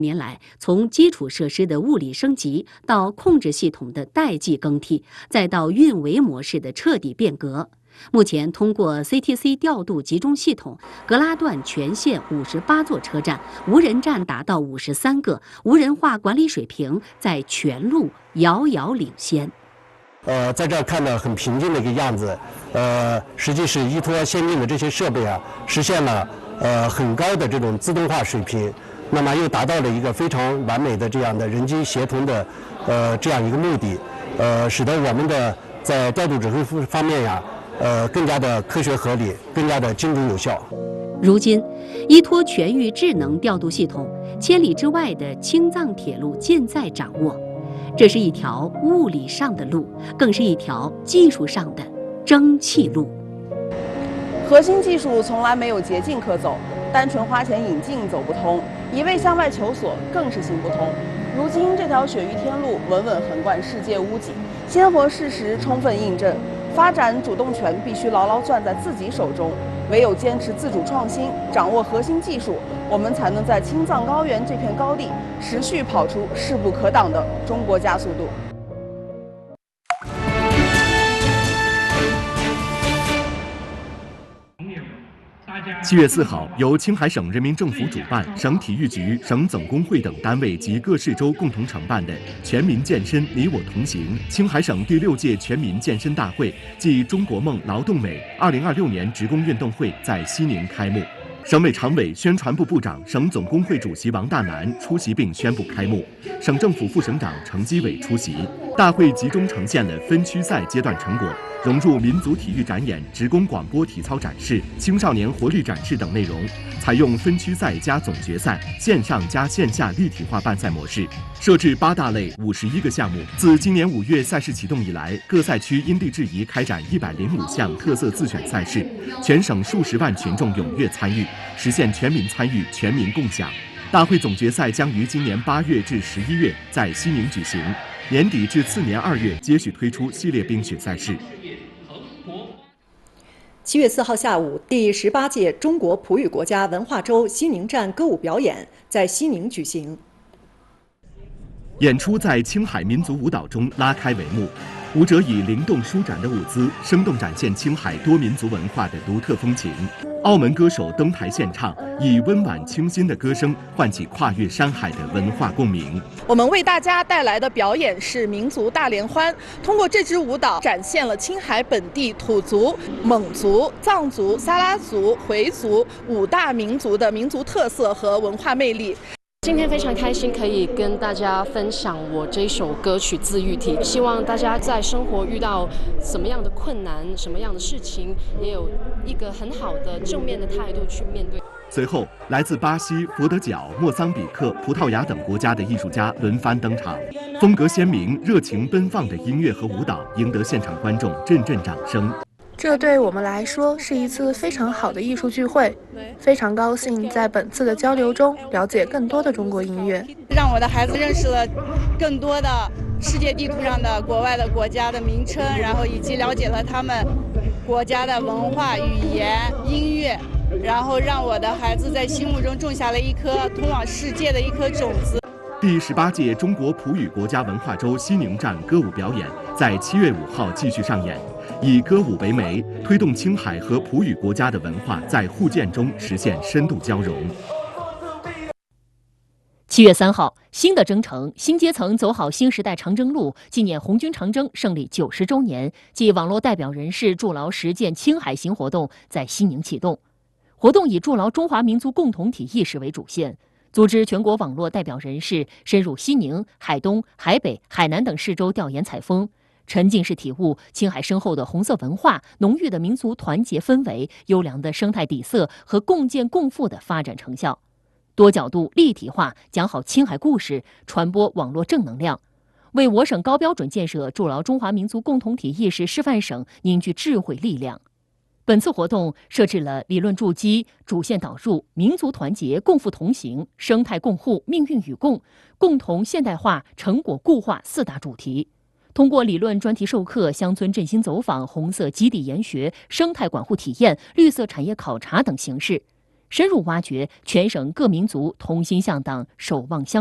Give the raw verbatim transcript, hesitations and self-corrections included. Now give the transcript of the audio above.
年来，从基础设施的物理升级到控制系统的代际更替，再到运维模式的彻底变革。目前，通过 C T C 调度集中系统，格拉段全线五十八座车站，无人站达到五十三个，无人化管理水平在全路遥遥领先。 呃，在这儿看到很平静的一个样子，呃，实际是依托先进的这些设备啊，实现了呃很高的这种自动化水平。那么又达到了一个非常完美的这样的人机协同的，呃，这样一个目的，呃，使得我们的在调度指挥方面呀，呃，更加的科学合理，更加的精准有效。 如今，依托全域智能调度系统，千里之外的青藏铁路尽在掌握。这是一条物理上的路，更是一条技术上的蒸汽路。 核心技术从来没有捷径可走，单纯花钱引进走不通，一味向外求索更是行不通。如今这条雪域天路稳稳横贯世界屋脊，鲜活事实充分印证，发展主动权必须牢牢攥在自己手中。唯有坚持自主创新，掌握核心技术，我们才能在青藏高原这片高地持续跑出势不可挡的中国加速度。 七月四号，由青海省人民政府主办，省体育局、省总工会等单位及各市州共同承办的“全民健身，你我同行”青海省第六届全民健身大会暨中国梦劳动美二零二六年职工运动会在西宁开幕。省委常委、宣传部部长、省总工会主席王大南出席并宣布开幕，省政府副省长程基伟出席。大会集中呈现了分区赛阶段成果，融入民族体育展演、职工广播体操展示、青少年活力展示等内容，采用分区赛加总决赛、线上加线下立体化办赛模式，设置八大类、五十一个项目。自今年五月赛事启动以来，各赛区因地制宜开展一百零五项特色自选赛事，全省数十万群众踊跃参与，实现全民参与、全民共享。大会总决赛将于今年八月至十一月在西宁举行，年底至次年二月接续推出系列冰雪赛事。 七月四号下午，第十八届中国普语国家文化周西宁站歌舞表演在西宁举行。 演出在青海民族舞蹈中拉开帷幕，舞者以灵动舒展的舞姿，生动展现青海多民族文化的独特风情。澳门歌手登台献唱，以温婉清新的歌声唤起跨越山海的文化共鸣。 我们为大家带来的表演是民族大联欢，通过这支舞蹈展现了青海本地土族、蒙族、藏族、撒拉族、回族五大民族的民族特色和文化魅力。 今天非常开心，可以跟大家分享我这首歌曲《自愈体》。希望大家在生活遇到什么样的困难、什么样的事情，也有一个很好的正面的态度去面对。 随后，来自巴西、佛得角、莫桑比克、葡萄牙等国家的艺术家轮番登场，风格鲜明、热情奔放的音乐和舞蹈赢得现场观众阵阵掌声。 这对我们来说是一次非常好的艺术聚会，非常高兴在本次的交流中了解更多的中国音乐， 让我的孩子认识了更多的世界地图上的国外的国家的名称，然后以及了解了他们国家的文化、语言、音乐，然后让我的孩子在心目中种下了一颗通往世界的一颗种子。 第十八届中国普语国家文化周西宁站歌舞表演在七月五号继续上演，以歌舞为媒，推动青海和普语国家的文化在互鉴中实现深度交融。 七月三号，新的征程、新阶层走好新时代长征路纪念红军长征胜利九十周年暨网络代表人士筑牢实践青海行活动在西宁启动。活动以筑牢中华民族共同体意识为主线，组织全国网络代表人士深入西宁、海东、海北、海南等市州调研采风，沉浸式体悟青海深厚的红色文化、浓郁的民族团结氛围、优良的生态底色和共建共富的发展成效。多角度立体化讲好青海故事，传播网络正能量，为我省高标准建设筑牢中华民族共同体意识示范省凝聚智慧力量。本次活动设置了理论筑基、主线导入、民族团结、共富同行、生态共护、命运与共、共同现代化、成果固化四大主题。通过理论专题授课、乡村振兴走访、红色基地研学、生态管护体验、绿色产业考察等形式， 深入挖掘全省各民族同心向党、守望相